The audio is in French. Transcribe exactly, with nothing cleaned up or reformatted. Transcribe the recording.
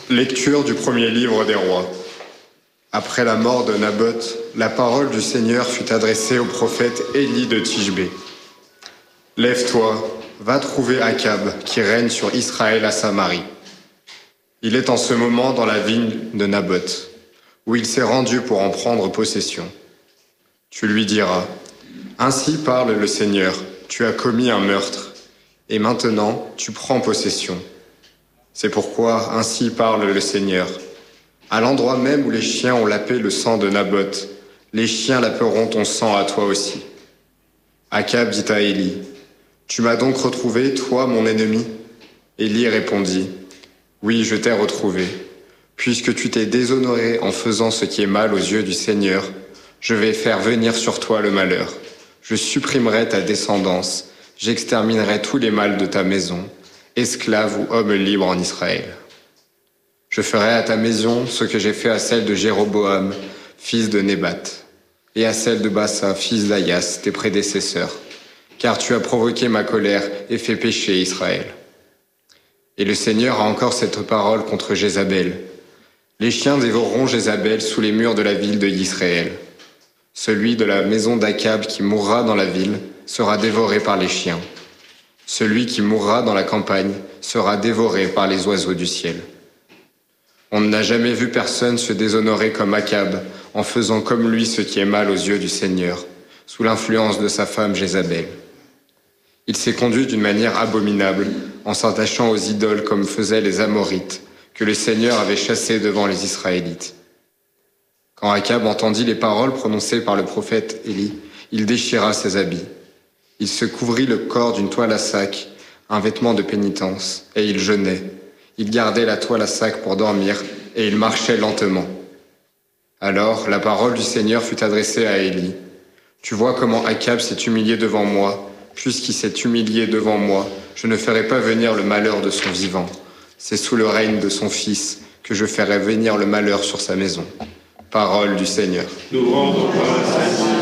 Lecture du premier livre des rois. Après la mort de Naboth, la parole du Seigneur fut adressée au prophète Élie de Tishbé. Lève-toi, va trouver Akab, qui règne sur Israël à Samarie. Il est en ce moment dans la vigne de Naboth, où il s'est rendu pour en prendre possession. Tu lui diras, ainsi parle le Seigneur, tu as commis un meurtre, et maintenant tu prends possession. C'est pourquoi ainsi parle le Seigneur. À l'endroit même où les chiens ont lapé le sang de Naboth, les chiens laperont ton sang à toi aussi. Akab dit à Élie, tu m'as donc retrouvé, toi mon ennemi? Élie répondit, oui, je t'ai retrouvé. Puisque tu t'es déshonoré en faisant ce qui est mal aux yeux du Seigneur, je vais faire venir sur toi le malheur. Je supprimerai ta descendance, j'exterminerai tous les mâles de ta maison, esclave ou homme libre en Israël. Je ferai à ta maison ce que j'ai fait à celle de Jéroboam, fils de Nébat, et à celle de Bassa, fils d'Ayas, tes prédécesseurs, car tu as provoqué ma colère et fait pécher Israël. Et le Seigneur a encore cette parole contre Jézabel. Les chiens dévoreront Jézabel sous les murs de la ville de Israël. Celui de la maison d'Akab qui mourra dans la ville sera dévoré par les chiens. Celui qui mourra dans la campagne sera dévoré par les oiseaux du ciel. On n'a jamais vu personne se déshonorer comme Akab en faisant comme lui ce qui est mal aux yeux du Seigneur, sous l'influence de sa femme Jézabel. Il s'est conduit d'une manière abominable en s'attachant aux idoles comme faisaient les Amorites, que le Seigneur avait chassés devant les Israélites. Quand Akab entendit les paroles prononcées par le prophète Élie, il déchira ses habits. Il se couvrit le corps d'une toile à sac, un vêtement de pénitence, et il jeûnait. Il gardait la toile à sac pour dormir, et il marchait lentement. Alors la parole du Seigneur fut adressée à Élie. Tu vois comment Akab s'est humilié devant moi. Puisqu'il s'est humilié devant moi, je ne ferai pas venir le malheur de son vivant. C'est sous le règne de son fils que je ferai venir le malheur sur sa maison. Parole du Seigneur. Nous rendons grâce à Dieu.